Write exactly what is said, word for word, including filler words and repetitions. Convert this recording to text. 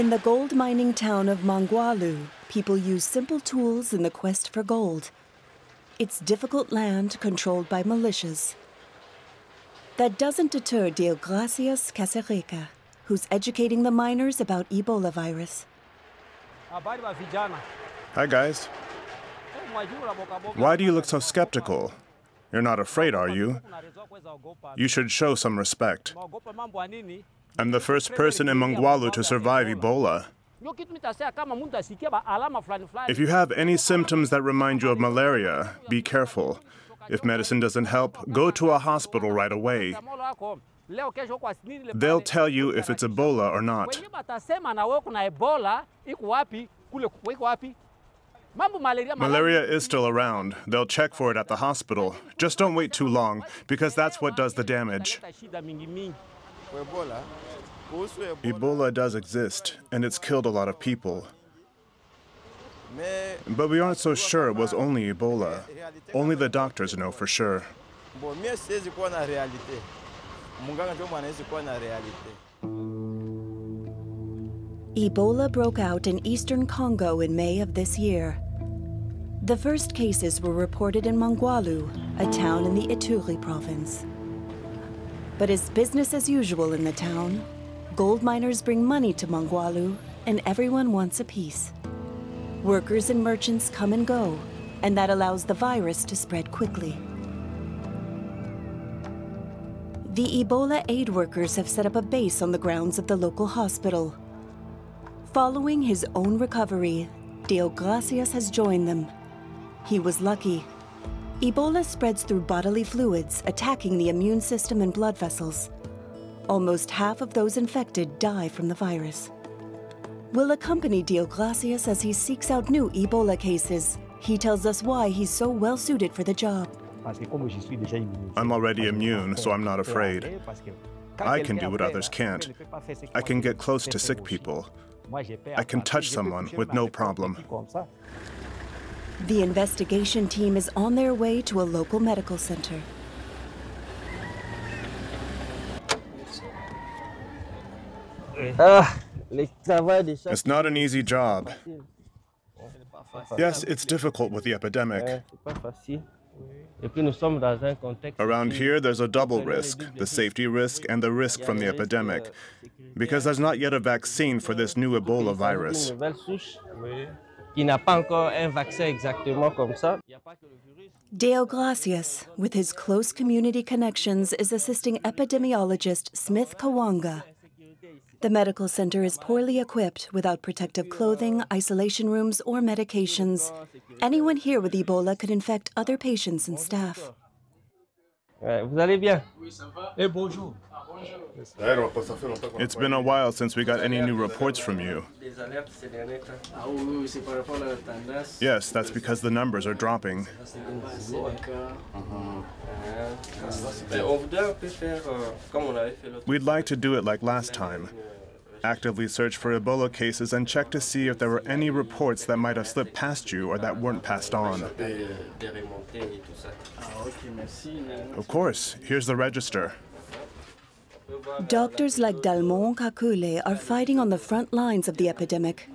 In the gold mining town of Mangwalu, people use simple tools in the quest for gold. It's difficult land controlled by militias. That doesn't deter Deogracias Casereka, who's educating the miners about Ebola virus. Hi, guys. Why do you look so skeptical? You're not afraid, are you? You should show some respect. I'm the first person in Mangwalu to survive Ebola. If you have any symptoms that remind you of malaria, be careful. If medicine doesn't help, go to a hospital right away. They'll tell you if it's Ebola or not. Malaria is still around. They'll check for it at the hospital. Just don't wait too long, because that's what does the damage. Ebola does exist, and it's killed a lot of people. But we aren't so sure it was only Ebola. Only the doctors know for sure. Ebola broke out in eastern Congo in May of this year. The first cases were reported in Mangwalu, a town in the Ituri province. But it's business as usual in the town. Gold miners bring money to Mangwalu, and everyone wants a piece. Workers and merchants come and go, and that allows the virus to spread quickly. The Ebola aid workers have set up a base on the grounds of the local hospital. Following his own recovery, Deogracias has joined them. He was lucky. Ebola spreads through bodily fluids, attacking the immune system and blood vessels. Almost half of those infected die from the virus. We'll accompany Deogracias as he seeks out new Ebola cases. He tells us why he's so well suited for the job. I'm already immune, so I'm not afraid. I can do what others can't. I can get close to sick people. I can touch someone with no problem. The investigation team is on their way to a local medical center. It's not an easy job. Yes, it's difficult with the epidemic. Around here, there's a double risk, the safety risk and the risk from the epidemic, because there's not yet a vaccine for this new Ebola virus. Deogracias, with his close community connections, is assisting epidemiologist Smith Kawanga. The medical center is poorly equipped, without protective clothing, isolation rooms, or medications. Anyone here with Ebola could infect other patients and staff. It's been a while since we got any new reports from you. Yes, that's because the numbers are dropping. We'd like to do it like last time. Actively search for Ebola cases and check to see if there were any reports that might have slipped past you or that weren't passed on. Of course, here's the register. Doctors like Dalmon Kakule are fighting on the front lines of the epidemic.